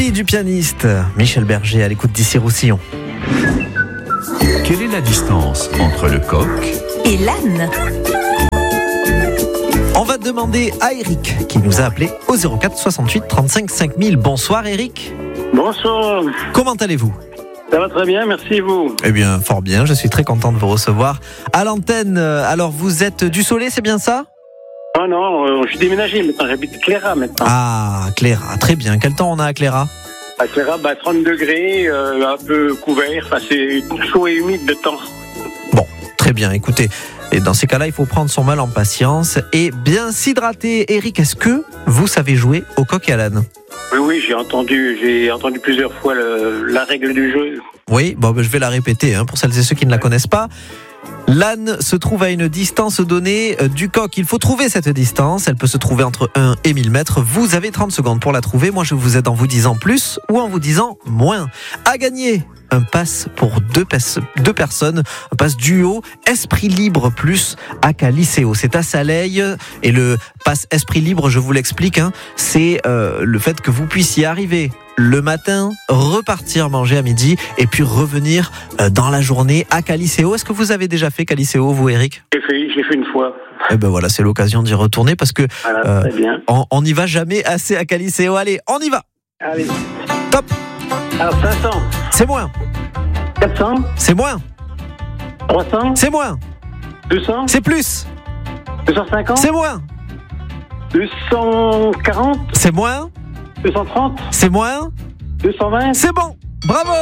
Du pianiste Michel Berger à l'écoute d'Ici Roussillon. Quelle est la distance entre le coq et l'âne? On va demander à Eric qui nous a appelé au 04 68 35 5000. Bonsoir Eric. Bonsoir, Comment allez-vous? ça va très bien, merci vous. Eh bien, fort bien, je suis très content de vous recevoir à l'antenne. Alors, vous êtes du Soleil, c'est bien ça? Ah non, je suis déménagé maintenant, j'habite Cléra maintenant. Ah, Cléra, très bien. Quel temps on a à Cléra? À Cléra, 30 degrés, un peu couvert, c'est chaud et humide de temps. Bon, très bien, écoutez. Et dans ces cas-là, il faut prendre son mal en patience et bien s'hydrater. Eric, est-ce que vous savez jouer au coq et à l'âne? Oui, j'ai entendu plusieurs fois la règle du jeu. Oui, bon, je vais la répéter pour celles et ceux qui ne la connaissent pas. L'âne se trouve à une distance donnée du coq. Il faut trouver cette distance. Elle peut se trouver entre 1 et 1000 mètres. Vous avez 30 secondes pour la trouver. Moi, je vous aide en vous disant plus ou en vous disant moins. À gagner un pass pour deux personnes, un pass duo Esprit Libre Plus à Caliceo. C'est à Saleil et le pass Esprit Libre, je vous l'explique, c'est le fait que vous puissiez arriver le matin, repartir manger à midi et puis revenir dans la journée à Caliceo. Est-ce que vous avez déjà fait Caliceo, vous, Eric? J'ai fait une fois. Eh ben voilà, c'est l'occasion d'y retourner parce que Voilà, très bien. on n'y va jamais assez à Caliceo. Allez, on y va. Allez. Top. Alors 500, C'est moins. 400, C'est moins. 300, C'est moins. 200, C'est plus. 250, C'est moins. 240, C'est moins. 230, C'est moins. 220. C'est bon. Bravo.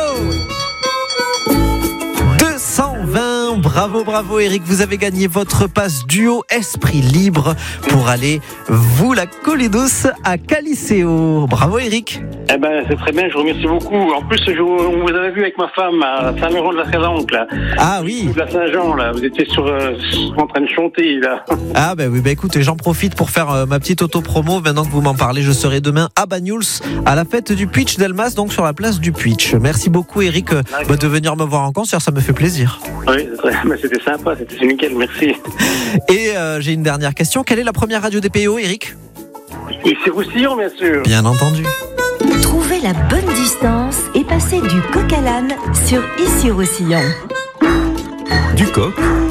220. Bravo Eric. Vous avez gagné votre passe duo Esprit Libre pour aller vous la coller douce à Caliceo. Bravo Eric. Eh ben, c'est très bien, je vous remercie beaucoup. En plus, on vous avait vu avec ma femme à Saint-Laurent-de-la-Calanque, là. Ah oui. De la Saint-Jean, là. Vous étiez en train de chanter, là. Ah ben oui, écoutez, j'en profite pour faire ma petite auto-promo. Maintenant que vous m'en parlez, je serai demain à Banyuls à la fête du Puitch d'Elmas, donc sur la place du Puitch. Merci beaucoup Eric de venir me voir en concert, ça me fait plaisir. Oui, c'était sympa, c'était nickel, merci. Et j'ai une dernière question. Quelle est la première radio des PO, Eric? Ici Roussillon, bien sûr. Bien entendu. Trouvez la bonne distance et passez du coq à l'âne sur Ici Roussillon. du coq